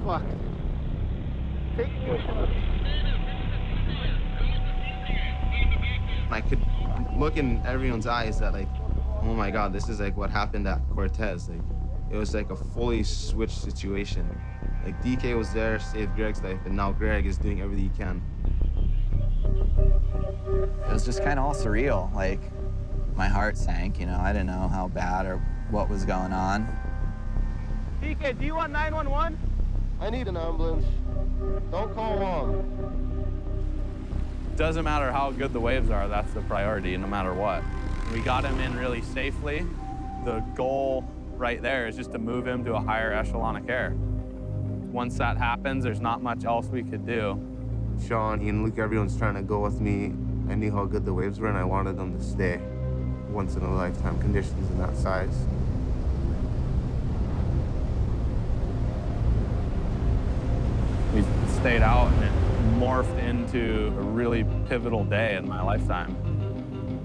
fuck. Taking you. I could look in everyone's eyes that like, oh my God, this is like what happened at Cortez. Like, it was like a fully switched situation. Like DK was there, saved Greg's life, and now Greg is doing everything he can. It was just kind of all surreal. Like, my heart sank, you know. I didn't know how bad or what was going on. DK, do you want 911? I need an ambulance. Don't call Mom. Doesn't matter how good the waves are, that's the priority, no matter what. We got him in really safely. The goal right there is just to move him to a higher echelon of care. Once that happens, there's not much else we could do. Sean, Ian, Luke, everyone's trying to go with me. I knew how good the waves were, and I wanted them to stay. Once in a lifetime conditions in that size. We stayed out, and it morphed into a really pivotal day in my lifetime.